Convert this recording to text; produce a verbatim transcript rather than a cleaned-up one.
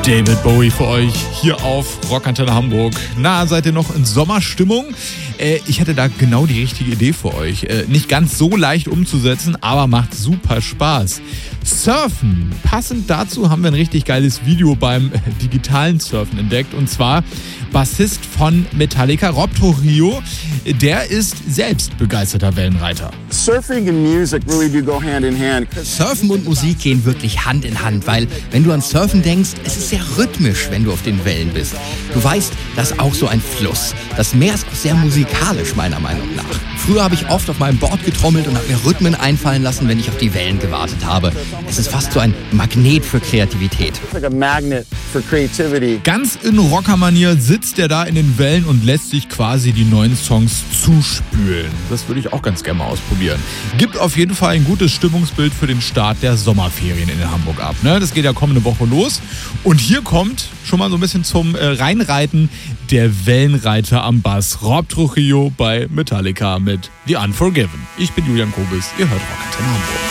David Bowie für euch hier auf Rockantenne Hamburg. Na, seid ihr noch in Sommerstimmung? Äh, ich hätte da genau die richtige Idee für euch. Äh, nicht ganz so leicht umzusetzen, aber macht super Spaß. Surfen. Passend dazu haben wir ein richtig geiles Video beim äh, digitalen Surfen entdeckt. Und zwar Bassist von Metallica, Rob Trujillo. Der ist selbst begeisterter Wellenreiter. Surfing and music really do go hand in hand. Surfen und Musik gehen wirklich Hand in Hand, weil wenn du an Surfen denkst, es ist sehr rhythmisch, wenn du auf den Wellen bist. Du weißt, das ist auch so ein Fluss. Das Meer ist auch sehr musikalisch, meiner Meinung nach. Früher habe ich oft auf meinem Board getrommelt und habe mir Rhythmen einfallen lassen, wenn ich auf die Wellen gewartet habe. Es ist fast so ein Magnet für Kreativität. Like a magnet for creativity. Ganz in Rockermanier sitzt er da in den Wellen und lässt sich quasi die neuen Songs zuspülen. Das würde ich auch ganz gerne mal ausprobieren. Gibt auf jeden Fall ein gutes Stimmungsbild für den Start der Sommerferien in Hamburg ab. Ne? Das geht ja kommende Woche los. Und hier kommt schon mal so ein bisschen zum äh, Reinreiten der Wellenreiter am Bass. Rob Trujillo bei Metallica mit The Unforgiven. Ich bin Julian Kobis. Ihr hört Rockantenne Hamburg.